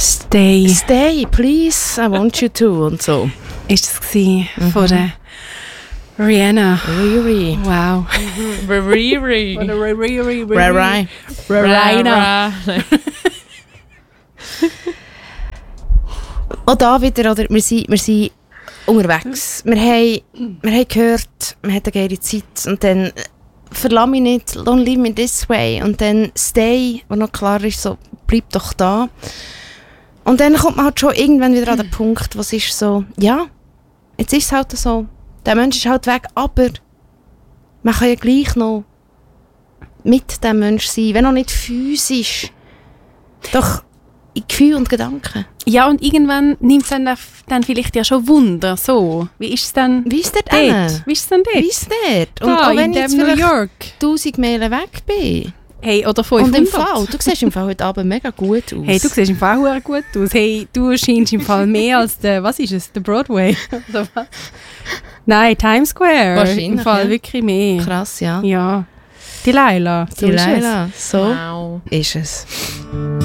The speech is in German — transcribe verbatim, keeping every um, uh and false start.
Stay. Stay, please, I want you to und so. Ist das gewesen mhm. von der Rihanna. Riri. Wow. Riri. Oder Riri. Riri. Rihanna. Auch da wieder, oder? Wir sind, wir sind unterwegs. Wir haben, wir haben gehört, wir hatten eine geile Zeit und dann «Verlass mich nicht, don't leave me this way» und dann «Stay», wo noch klar ist, so «Bleib doch da». Und dann kommt man halt schon irgendwann wieder an den Punkt, wo es ist so, ja, jetzt ist es halt so, der Mensch ist halt weg, aber man kann ja gleich noch mit dem Mensch sein, wenn auch nicht physisch, doch in Gefühl und Gedanken. Ja, und irgendwann nimmt es dann, dann vielleicht ja schon Wunder, so. Wie ist es dann Wie ist es dort? dort? Wie ist es denn dort? Wie ist es dort? Und da, auch wenn ich jetzt New vielleicht York. tausend Meilen weg bin. Hey, oder fünfhundert. Und im Fall, du siehst im Fall heute Abend mega gut aus. Hey, du siehst im Fall sehr gut aus. Hey, du scheinst im Fall mehr als der, was ist es, der Broadway? Oder was? Nein, Times Square. Wahrscheinlich, im Fall ja. wirklich mehr. Krass, ja. Ja. Die Laila. So Die ist es. Laila, so Wow. ist es.